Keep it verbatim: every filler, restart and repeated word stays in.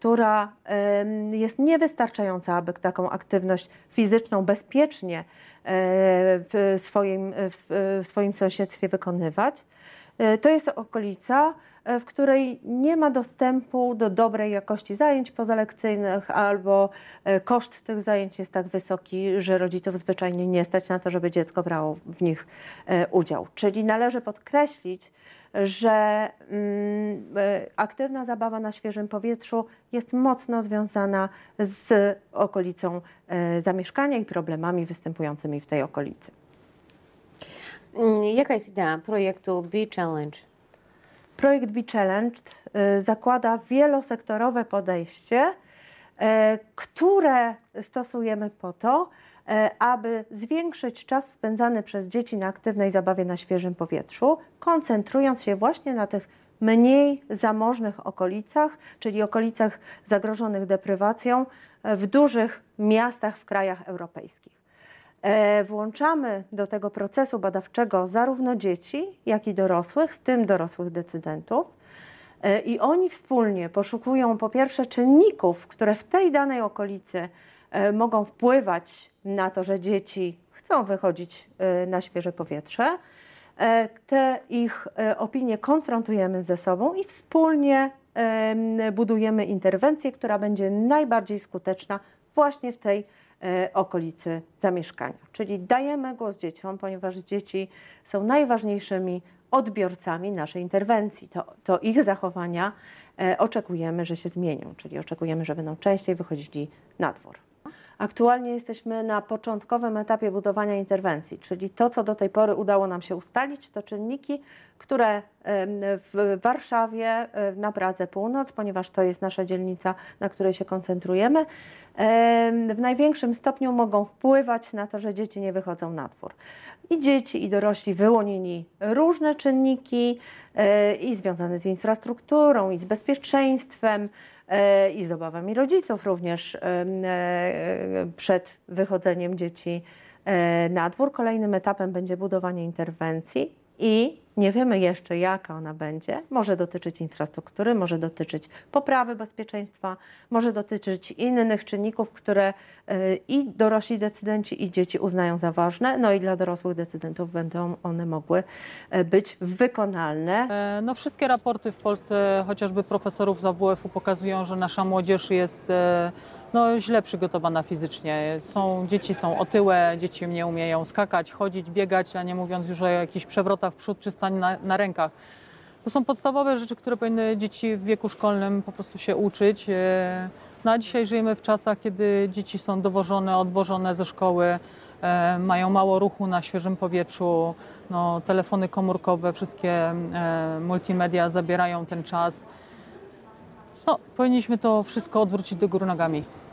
która jest niewystarczająca, aby taką aktywność fizyczną bezpiecznie w swoim, w swoim sąsiedztwie wykonywać. To jest okolica, w której nie ma dostępu do dobrej jakości zajęć pozalekcyjnych, albo koszt tych zajęć jest tak wysoki, że rodziców zwyczajnie nie stać na to, żeby dziecko brało w nich udział. Czyli należy podkreślić, że aktywna zabawa na świeżym powietrzu jest mocno związana z okolicą zamieszkania i problemami występującymi w tej okolicy. Jaka jest idea projektu Be Challenged? Projekt Be Challenged zakłada wielosektorowe podejście, które stosujemy po to, aby zwiększyć czas spędzany przez dzieci na aktywnej zabawie na świeżym powietrzu, koncentrując się właśnie na tych mniej zamożnych okolicach, czyli okolicach zagrożonych deprywacją w dużych miastach w krajach europejskich. Włączamy do tego procesu badawczego zarówno dzieci, jak i dorosłych, w tym dorosłych decydentów. I oni wspólnie poszukują po pierwsze czynników, które w tej danej okolicy mogą wpływać na to, że dzieci chcą wychodzić na świeże powietrze. Te ich opinie konfrontujemy ze sobą i wspólnie budujemy interwencję, która będzie najbardziej skuteczna właśnie w tej okolicy zamieszkania. Czyli dajemy głos dzieciom, ponieważ dzieci są najważniejszymi odbiorcami naszej interwencji. To, to ich zachowania oczekujemy, że się zmienią, czyli oczekujemy, że będą częściej wychodzili na dwór. Aktualnie jesteśmy na początkowym etapie budowania interwencji, czyli to, co do tej pory udało nam się ustalić, to czynniki, które w Warszawie, na Pradze Północ, ponieważ to jest nasza dzielnica, na której się koncentrujemy, w największym stopniu mogą wpływać na to, że dzieci nie wychodzą na dwór. I dzieci, i dorośli wyłonili różne czynniki i związane z infrastrukturą, i z bezpieczeństwem, i z obawami rodziców również przed wychodzeniem dzieci na dwór. Kolejnym etapem będzie budowanie interwencji i nie wiemy jeszcze, jaka ona będzie. Może dotyczyć infrastruktury, może dotyczyć poprawy bezpieczeństwa, może dotyczyć innych czynników, które i dorośli decydenci, i dzieci uznają za ważne. No i dla dorosłych decydentów będą one mogły być wykonalne. No, wszystkie raporty w Polsce, chociażby profesorów z A W F-u, pokazują, że nasza młodzież jest no, źle przygotowana fizycznie. Są, dzieci są otyłe, dzieci nie umieją skakać, chodzić, biegać, a nie mówiąc już o jakichś przewrotach w przód czy stanie na, na rękach. To są podstawowe rzeczy, które powinny dzieci w wieku szkolnym po prostu się uczyć. No a dzisiaj żyjemy w czasach, kiedy dzieci są dowożone, odwożone ze szkoły, mają mało ruchu na świeżym powietrzu, no, telefony komórkowe, wszystkie multimedia zabierają ten czas. No, powinniśmy to wszystko odwrócić do góry nogami.